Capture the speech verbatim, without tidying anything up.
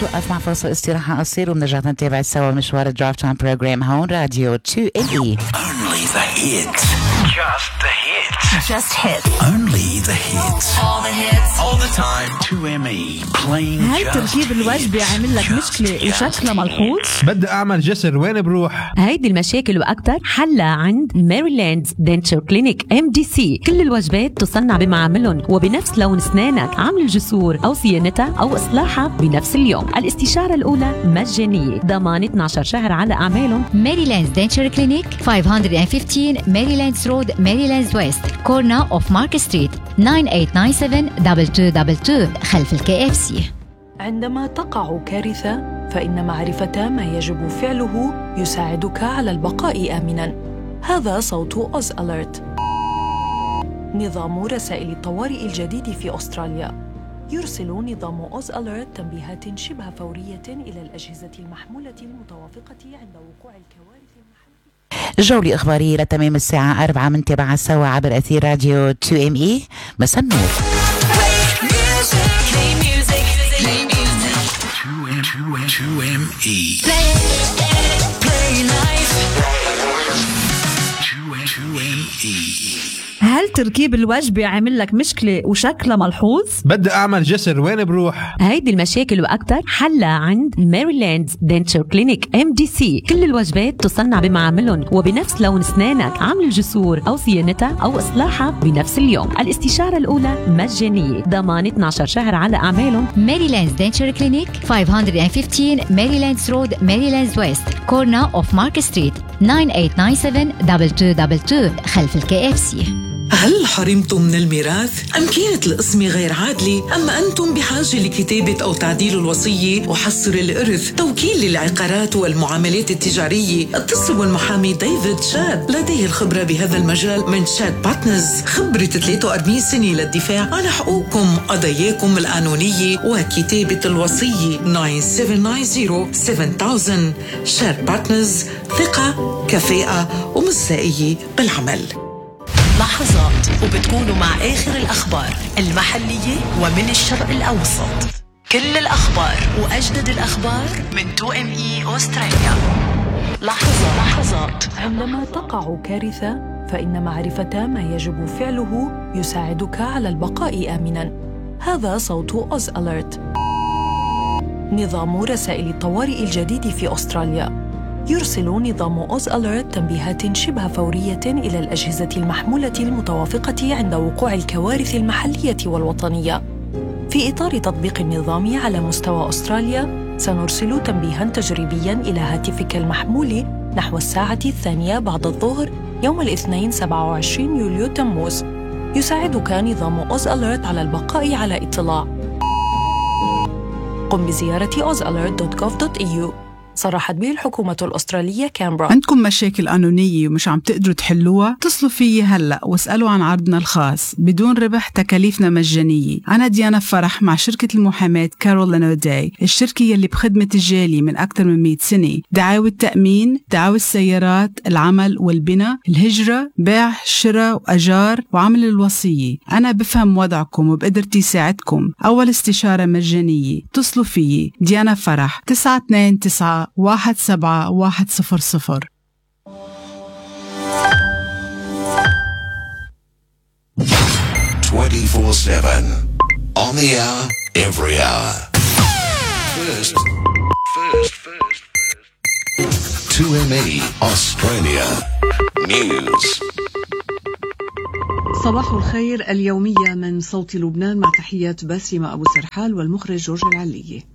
نتوقف مع فاصل استراحة قصير وبنرجع نتابع سوا مشوار الدرايف تايم بروجرام هون راديو تو ام اي. Only the hits. Just the hits. Just hits. Only the hits. All the hits. All the time. two M E. Playing هل just تركيب الوجبة عامل لك مشكلة وشكلها ملحوظ؟ بدي أعمل جسر وين بروح؟ هيدي المشاكل وأكتر حلها عند ماريلاند دنتشر كلينيك ام دي سي. كل الوجبات تصنع بمعاملهم وبنفس لون أسنانك، عمل الجسور أو صيانتها أو إصلاحها بنفس اليوم. الاستشارة الأولى مجانية، ضمان اثني عشر شهر على أعمالهم. ماريلاند دنتشر كلينيك خمسمية وخمستاشر ماريلاند رود ماريلاند ويست كورنا اوف مارك ستريت تسعة ثمانية تسعة سبعة اثنين اثنين اثنين اثنين خلف الكي اف سي. عندما تقع كارثة فإن معرفة ما يجب فعله يساعدك على البقاء آمناً. هذا صوت أوز أليرت، نظام رسائل الطوارئ الجديد في أستراليا. يرسل نظام أوز أليرت تنبيهات شبه فورية إلى الأجهزة المحمولة المتوافقة عند وقوع الكوارث المحلية. جولة إخبارية لتمام الساعة أربعة منتبعة سوا عبر أثير راديو تو ام اي. مساء النور. two M E. two M E. هل تركيب الوجبة عامل لك مشكلة وشكلها ملحوظ؟ بدي أعمل جسر وين بروح؟ هيدي المشاكل وأكتر حلها عند ماريلاند دنتشر كلينيك ام دي سي. كل الوجبات تصنع بمعاملهم وبنفس لون أسنانك، عمل الجسور أو صيانتها أو إصلاحها بنفس اليوم. الاستشارة الأولى مجانية، ضمان اثني عشر شهر على أعمالهم. ماريلاند دنتشر كلينيك خمسمية وخمستاشر ماريلاند رود ماريلاند ويست كورنا اوف مارك ستريت تسعة ثمانية تسعة سبعة اثنين اثنين اثنين خلف الكي اف سي. هل حرمتم من الميراث؟ أم كانت القسمة غير عادلة؟ أما أنتم بحاجة لكتابة أو تعديل الوصية وحصر الإرث، توكيل للعقارات والمعاملات التجارية؟ اتصلوا بالمحامي ديفيد شاد، لديه الخبرة بهذا المجال من شاد بارتنرز، خبرة ثلاثة وأربعين سنة للدفاع عن حقوقكم، قضاياكم القانونية وكتابة الوصية. تسعة سبعة تسعة صفر سبعة ألف. شاد بارتنرز، ثقة، كفاءة ومصداقية بالعمل. لحظات وبتكونوا مع آخر الأخبار المحلية ومن الشرق الأوسط. كل الأخبار وأجدد الأخبار من تو ام اي أستراليا. لحظة لحظات. عندما تقع كارثة فإن معرفة ما يجب فعله يساعدك على البقاء آمناً. هذا صوت أوز أليرت، نظام رسائل الطوارئ الجديد في أستراليا. يرسل نظام أوز أليرت تنبيهات شبه فورية إلى الأجهزة المحمولة المتوافقة عند وقوع الكوارث المحلية والوطنية. في إطار تطبيق النظام على مستوى أستراليا، سنرسل تنبيهاً تجريبياً إلى هاتفك المحمول نحو الساعة الثانية بعد الظهر يوم الاثنين سبعة وعشرين يوليو تموز. يساعدك نظام أوز أليرت على البقاء على اطلاع. قم بزيارة اوز أليرت دوت جوف دوت إي يو. صرحت به الحكومة الأسترالية كامبرا. عندكم مشاكل قانونية ومش عم تقدروا تحلوها؟ اتصلوا فيي هلأ واسألوا عن عرضنا الخاص بدون ربح، تكاليفنا مجانية. أنا ديانا فرح مع شركة المحاماة كارولين أوداي، الشركة يلي بخدمة الجالي من أكثر من مئة سنة. دعاوى التأمين، دعاوى السيارات، العمل والبناء، الهجرة، بيع، شراء وأجار، وعمل الوصية. أنا بفهم وضعكم وبقدرتي ساعدكم. أول استشارة مجانية. اتصلوا فيي ديانا فرح تسعة اثنين تسعة واحد سبعة واحد صفر صفر. twenty-four seven on the hour, every hour. First, first, first, first. two M E Australia News. صباح الخير اليومية من صوت لبنان، مع تحيات باسمة أبو سرحال والمخرج جورج العلية.